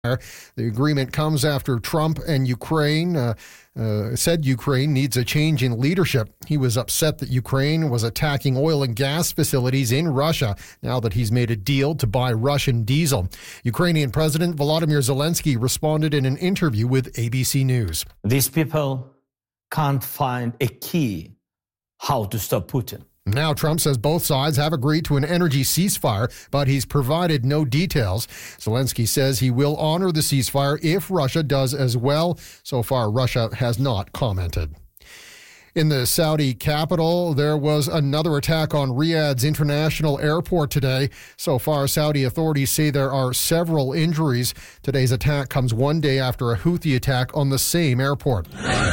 The agreement comes after Trump and Ukraine said Ukraine needs a change in leadership. He was upset that Ukraine was attacking oil and gas facilities in Russia now that he's made a deal to buy Russian diesel. Ukrainian President Volodymyr Zelensky responded in an interview with ABC News. These people can't find a key how to stop Putin. Now Trump says both sides have agreed to an energy ceasefire, but he's provided no details. Zelensky says he will honor the ceasefire if Russia does as well. So far, Russia has not commented. In the Saudi capital, there was another attack on Riyadh's international airport today. So far, Saudi authorities say there are several injuries. Today's attack comes one day after a Houthi attack on the same airport.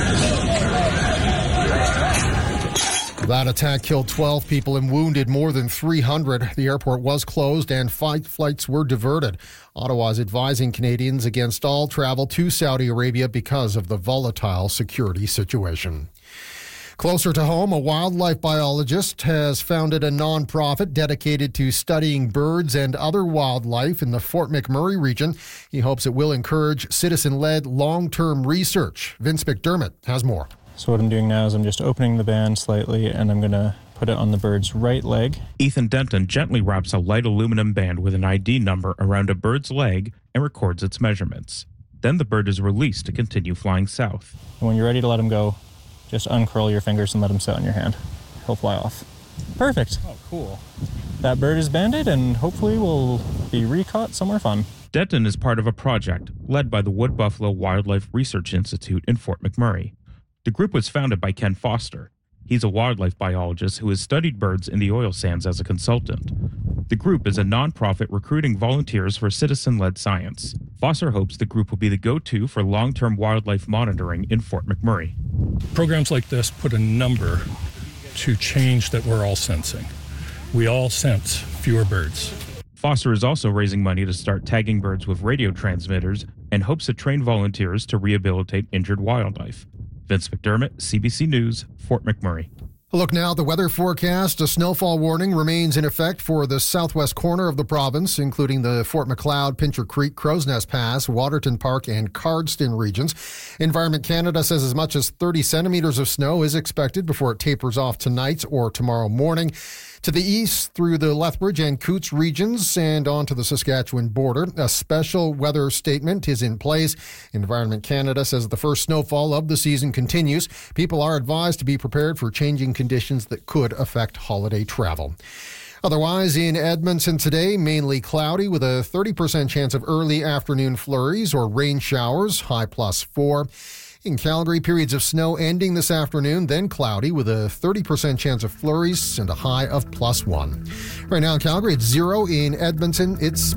That attack killed 12 people and wounded more than 300. The airport was closed and 5 flights were diverted. Ottawa is advising Canadians against all travel to Saudi Arabia because of the volatile security situation. Closer to home, a wildlife biologist has founded a nonprofit dedicated to studying birds and other wildlife in the Fort McMurray region. He hopes it will encourage citizen-led long-term research. Vince McDermott has more. So what I'm doing now is I'm just opening the band slightly and I'm going to put it on the bird's right leg. Ethan Denton gently wraps a light aluminum band with an ID number around a bird's leg and records its measurements. Then the bird is released to continue flying south. And when you're ready to let him go, just uncurl your fingers and let him sit on your hand. He'll fly off. Perfect. Oh, cool. That bird is banded and hopefully will be recaught somewhere fun. Denton is part of a project led by the Wood Buffalo Wildlife Research Institute in Fort McMurray. The group was founded by Ken Foster. He's a wildlife biologist who has studied birds in the oil sands as a consultant. The group is a nonprofit recruiting volunteers for citizen-led science. Foster hopes the group will be the go-to for long-term wildlife monitoring in Fort McMurray. Programs like this put a number to change that we're all sensing. We all sense fewer birds. Foster is also raising money to start tagging birds with radio transmitters and hopes to train volunteers to rehabilitate injured wildlife. Vince McDermott, CBC News, Fort McMurray. Look now at the weather forecast. A snowfall warning remains in effect for the southwest corner of the province, including the Fort Macleod, Pincher Creek, Crow's Nest Pass, Waterton Park, and Cardston regions. Environment Canada says as much as 30 centimeters of snow is expected before it tapers off tonight or tomorrow morning. To the east through the Lethbridge and Coots regions and onto the Saskatchewan border. A special weather statement is in place. Environment Canada says the first snowfall of the season continues. People are advised to be prepared for changing conditions that could affect holiday travel. Otherwise, in Edmonton today, mainly cloudy with a 30% chance of early afternoon flurries or rain showers, high +4. In Calgary, periods of snow ending this afternoon, then cloudy with a 30% chance of flurries and a high of +1. Right now in Calgary, it's 0. In Edmonton, it's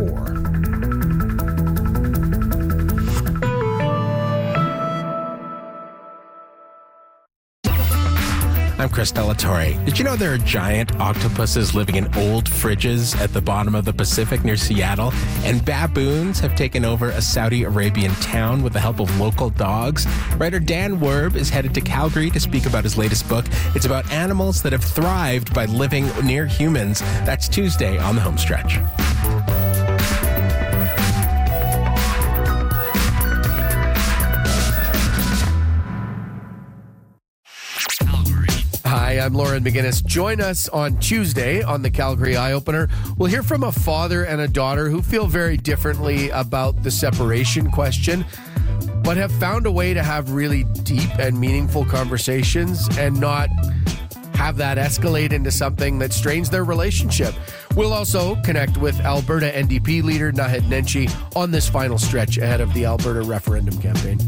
+4. I'm Chris Delatorre. Did you know there are giant octopuses living in old fridges at the bottom of the Pacific near Seattle? And baboons have taken over a Saudi Arabian town with the help of local dogs. Writer Dan Werb is headed to Calgary to speak about his latest book. It's about animals that have thrived by living near humans. That's Tuesday on the Homestretch. Hi, I'm Lauren McGinnis. Join us on Tuesday on the Calgary Eye Opener. We'll hear from a father and a daughter who feel very differently about the separation question, but have found a way to have really deep and meaningful conversations and not have that escalate into something that strains their relationship. We'll also connect with Alberta NDP leader Naheed Nenshi on this final stretch ahead of the Alberta referendum campaign.